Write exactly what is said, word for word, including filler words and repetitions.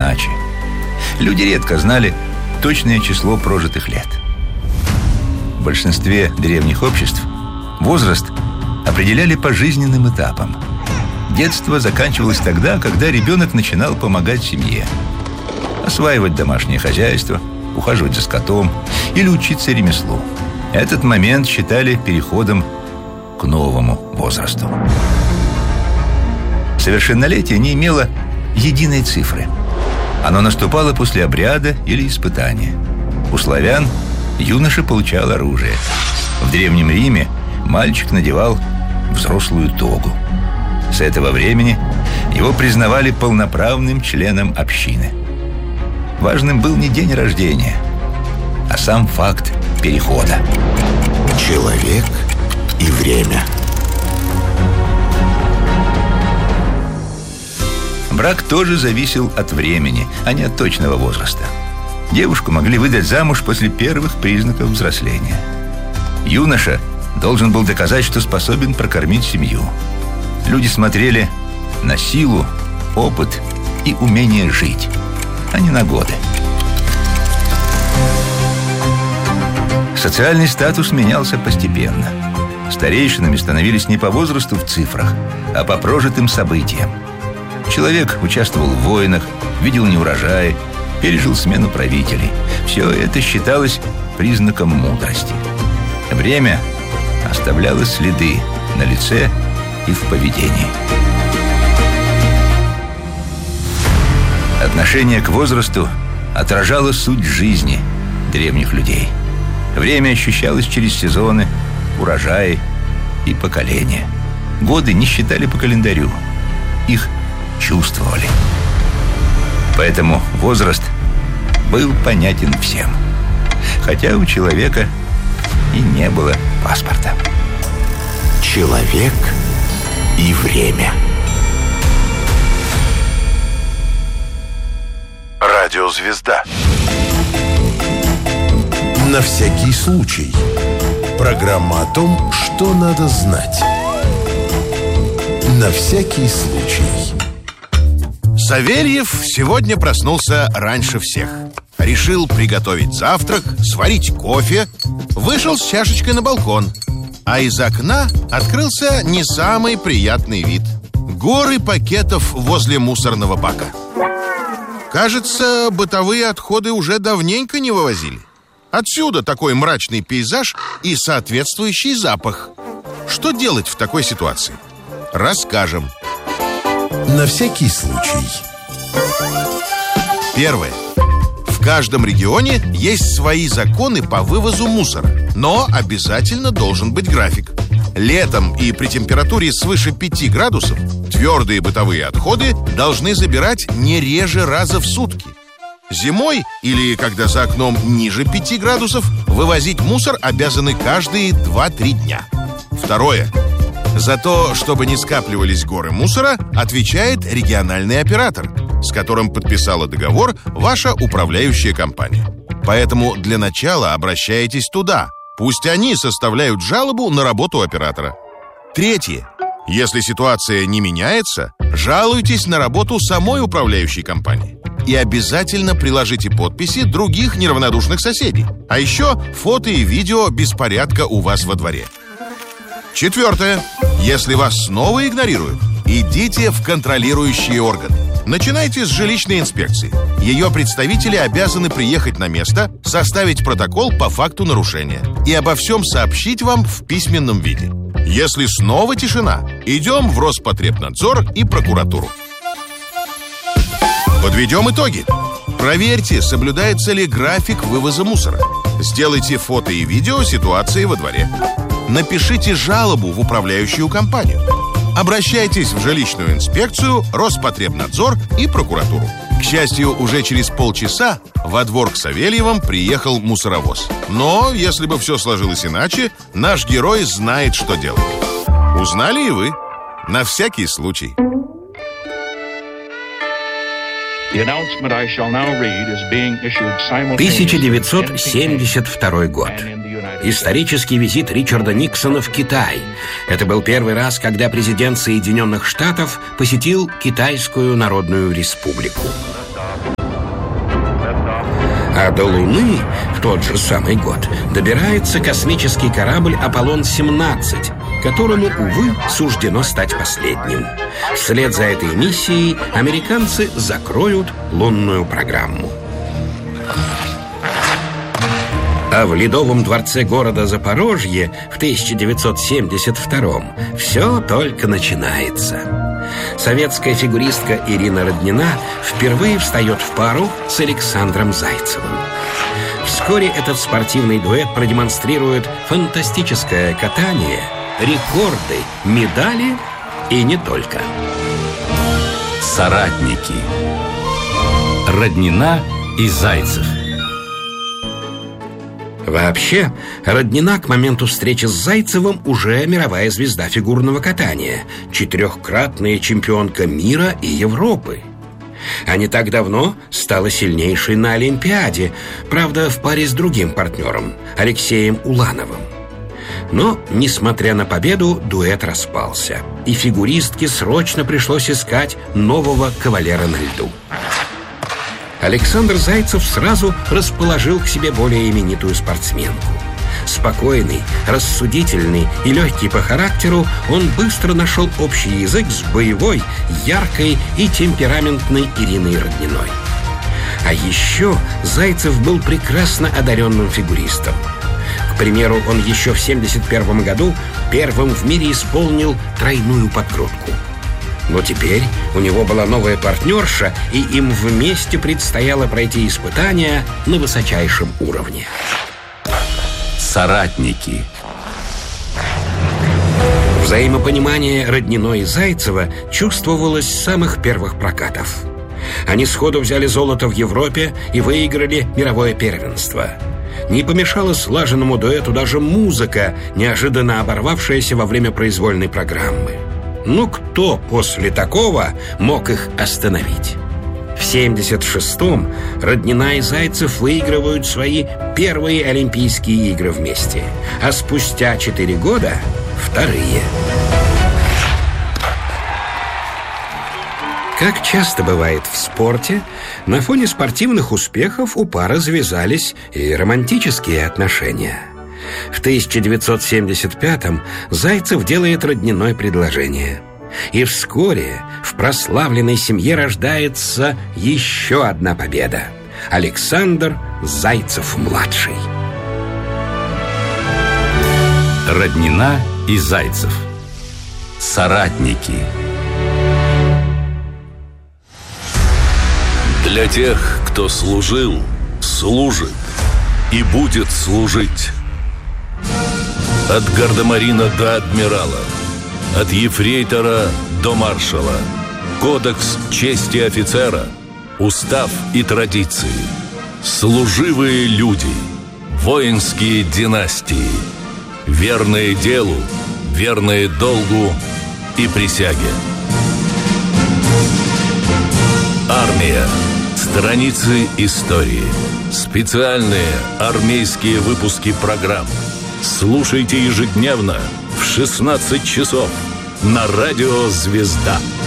иначе. Люди редко знали точное число прожитых лет. В большинстве древних обществ возраст определяли по жизненным этапам. Детство заканчивалось тогда, когда ребенок начинал помогать семье, осваивать домашнее хозяйство, ухаживать за скотом или учиться ремеслу. Этот момент считали переходом к новому возрасту. Совершеннолетие не имело единой цифры. Оно наступало после обряда или испытания. У славян юноша получал оружие. В Древнем Риме мальчик надевал взрослую тогу. С этого времени его признавали полноправным членом общины. Важным был не день рождения, а сам факт перехода. Человек и время. Брак тоже зависел от времени, а не от точного возраста. Девушку могли выдать замуж после первых признаков взросления. Юноша должен был доказать, что способен прокормить семью. Люди смотрели на силу, опыт и умение жить, а не на годы. Социальный статус менялся постепенно. Старейшинами становились не по возрасту в цифрах, а по прожитым событиям. Человек участвовал в войнах, видел неурожаи, пережил смену правителей. Все это считалось признаком мудрости. Время оставляло следы на лице и в поведении. Отношение к возрасту отражало суть жизни древних людей. Время ощущалось через сезоны, урожаи и поколения. Годы не считали по календарю, их чувствовали. Поэтому возраст был понятен всем, хотя у человека и не было паспорта. Человек и время. Радиозвезда. На всякий случай. Программа о том, что надо знать. На всякий случай. Савельев сегодня проснулся раньше всех. Решил приготовить завтрак, сварить кофе. Вышел с чашечкой на балкон. А из окна открылся не самый приятный вид. Горы пакетов возле мусорного бака. Кажется, бытовые отходы уже давненько не вывозили. Отсюда такой мрачный пейзаж и соответствующий запах. Что делать в такой ситуации? Расскажем. На всякий случай. Первое. В каждом регионе есть свои законы по вывозу мусора, но обязательно должен быть график. Летом и при температуре свыше пяти градусов твердые бытовые отходы должны забирать не реже раза в сутки. Зимой или когда за окном ниже пяти градусов вывозить мусор обязаны каждые два-три дня. Второе. За то, чтобы не скапливались горы мусора, отвечает региональный оператор, с которым подписала договор ваша управляющая компания. Поэтому для начала обращайтесь туда. Пусть они составляют жалобу на работу оператора. Третье. Если ситуация не меняется, жалуйтесь на работу самой управляющей компании. И обязательно приложите подписи других неравнодушных соседей. А еще фото и видео беспорядка у вас во дворе. Четвертое. Если вас снова игнорируют, идите в контролирующие органы. Начинайте с жилищной инспекции. Ее представители обязаны приехать на место, составить протокол по факту нарушения и обо всем сообщить вам в письменном виде. Если снова тишина, идем в Роспотребнадзор и прокуратуру. Подведем итоги. Проверьте, соблюдается ли график вывоза мусора. Сделайте фото и видео ситуации во дворе. Напишите жалобу в управляющую компанию. Обращайтесь в жилищную инспекцию, Роспотребнадзор и прокуратуру. К счастью, уже через полчаса во двор к Савельевым приехал мусоровоз. Но, если бы все сложилось иначе, наш герой знает, что делать. Узнали и вы. На всякий случай. тысяча девятьсот семьдесят второй год. Исторический визит Ричарда Никсона в Китай. Это был первый раз, когда президент Соединенных Штатов посетил Китайскую Народную Республику. А до Луны в тот же самый год добирается космический корабль «Аполлон семнадцать», которому, увы, суждено стать последним. Вслед за этой миссией американцы закроют лунную программу. А в Ледовом дворце города Запорожье в тысяча девятьсот семьдесят втором все только начинается. Советская фигуристка Ирина Роднина впервые встает в пару с Александром Зайцевым. Вскоре этот спортивный дуэт продемонстрирует фантастическое катание, рекорды, медали и не только. Соратники. Роднина и Зайцев. Вообще, Роднина к моменту встречи с Зайцевым уже мировая звезда фигурного катания, четырехкратная чемпионка мира и Европы. А не так давно стала сильнейшей на Олимпиаде, правда, в паре с другим партнером, Алексеем Улановым. Но, несмотря на победу, дуэт распался, и фигуристке срочно пришлось искать нового кавалера на льду. Александр Зайцев сразу расположил к себе более именитую спортсменку. Спокойный, рассудительный и легкий по характеру, он быстро нашел общий язык с боевой, яркой и темпераментной Ириной Родниной. А еще Зайцев был прекрасно одаренным фигуристом. К примеру, он еще в семьдесят первом году первым в мире исполнил тройную подкрутку. Но теперь у него была новая партнерша, и им вместе предстояло пройти испытания на высочайшем уровне. Соратники. Взаимопонимание Родниной и Зайцева чувствовалось с самых первых прокатов. Они сходу взяли золото в Европе и выиграли мировое первенство. Не помешала слаженному дуэту даже музыка, неожиданно оборвавшаяся во время произвольной программы. Ну, кто после такого мог их остановить? В семьдесят шестом Роднина и Зайцев выигрывают свои первые Олимпийские игры вместе, а спустя четыре года – вторые. Как часто бывает в спорте, на фоне спортивных успехов у пары завязались и романтические отношения. В тысяча девятьсот семьдесят пятом Зайцев делает Родниной предложение. И вскоре в прославленной семье рождается еще одна победа. Александр Зайцев-младший. Роднина и Зайцев. Соратники. Для тех, кто служил, служит и будет служить. От гардемарина до адмирала, от ефрейтора до маршала. Кодекс чести офицера, устав и традиции. Служивые люди, воинские династии. Верные делу, верные долгу и присяге. Армия. Страницы истории. Специальные армейские выпуски программ. Слушайте ежедневно в шестнадцать часов на радио «Звезда».